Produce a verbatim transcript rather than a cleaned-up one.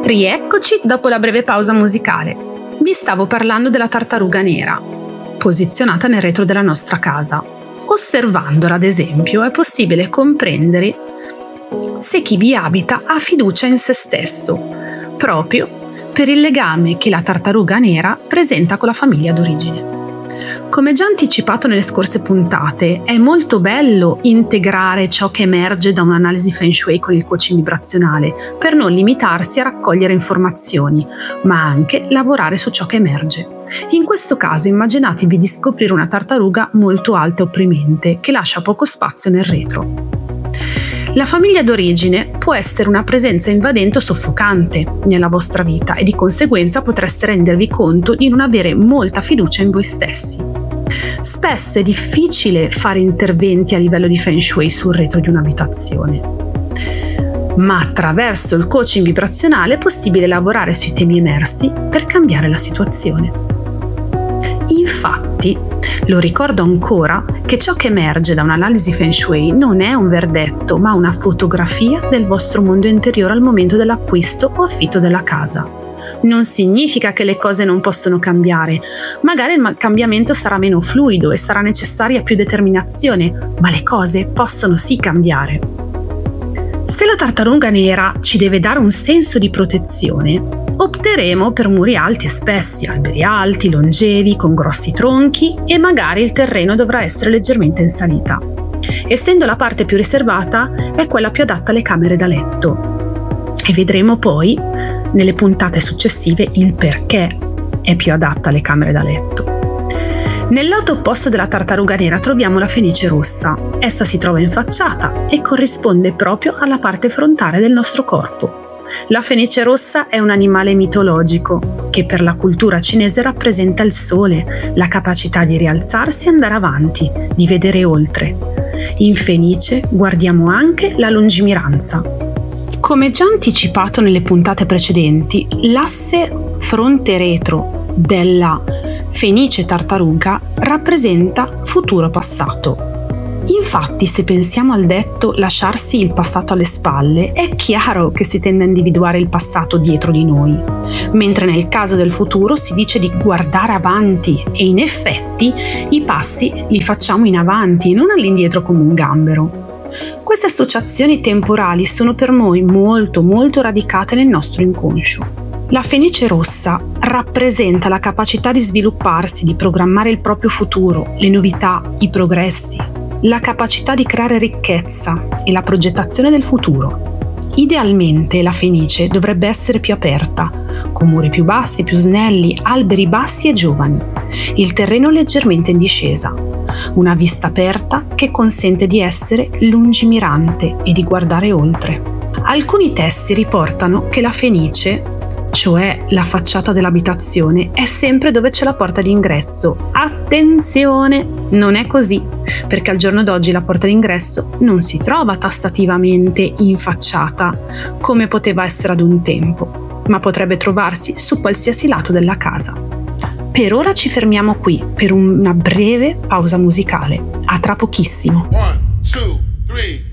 Rieccoci dopo la breve pausa musicale. Vi stavo parlando della tartaruga nera, posizionata nel retro della nostra casa. Osservandola, ad esempio, è possibile comprendere se chi vi abita ha fiducia in se stesso, proprio per il legame che la tartaruga nera presenta con la famiglia d'origine. Come già anticipato nelle scorse puntate, è molto bello integrare ciò che emerge da un'analisi Feng Shui con il coaching vibrazionale, per non limitarsi a raccogliere informazioni, ma anche lavorare su ciò che emerge. In questo caso immaginatevi di scoprire una tartaruga molto alta e opprimente, che lascia poco spazio nel retro. La famiglia d'origine può essere una presenza invadente o soffocante nella vostra vita e di conseguenza potreste rendervi conto di non avere molta fiducia in voi stessi. Spesso è difficile fare interventi a livello di Feng Shui sul retro di un'abitazione, ma attraverso il coaching vibrazionale è possibile lavorare sui temi emersi per cambiare la situazione. Infatti, lo ricordo ancora che ciò che emerge da un'analisi Feng Shui non è un verdetto, ma una fotografia del vostro mondo interiore al momento dell'acquisto o affitto della casa. Non significa che le cose non possono cambiare, magari il cambiamento sarà meno fluido e sarà necessaria più determinazione, ma le cose possono sì cambiare. Se la tartaruga nera ci deve dare un senso di protezione, opteremo per muri alti e spessi, alberi alti, longevi, con grossi tronchi e magari il terreno dovrà essere leggermente in salita. Essendo la parte più riservata, è quella più adatta alle camere da letto. E vedremo poi, nelle puntate successive, il perché è più adatta alle camere da letto. Nel lato opposto della tartaruga nera troviamo la fenice rossa. Essa si trova in facciata e corrisponde proprio alla parte frontale del nostro corpo. La fenice rossa è un animale mitologico che per la cultura cinese rappresenta il sole, la capacità di rialzarsi e andare avanti, di vedere oltre. In fenice guardiamo anche la lungimiranza. Come già anticipato nelle puntate precedenti, l'asse fronte-retro della fenice tartaruga rappresenta futuro-passato. Infatti, se pensiamo al detto lasciarsi il passato alle spalle, è chiaro che si tende a individuare il passato dietro di noi, mentre nel caso del futuro si dice di guardare avanti e in effetti i passi li facciamo in avanti e non all'indietro come un gambero. Queste associazioni temporali sono per noi molto molto radicate nel nostro inconscio. La fenice rossa rappresenta la capacità di svilupparsi, di programmare il proprio futuro, le novità, i progressi, la capacità di creare ricchezza e la progettazione del futuro. Idealmente la fenice dovrebbe essere più aperta, con muri più bassi, più snelli, alberi bassi e giovani, il terreno leggermente in discesa, una vista aperta che consente di essere lungimirante e di guardare oltre. Alcuni testi riportano che la fenice, cioè la facciata dell'abitazione, è sempre dove c'è la porta d'ingresso. Attenzione, non è così, perché al giorno d'oggi la porta d'ingresso non si trova tassativamente in facciata come poteva essere ad un tempo, ma potrebbe trovarsi su qualsiasi lato della casa. Per ora ci fermiamo qui per una breve pausa musicale. A tra pochissimo. One, two, three.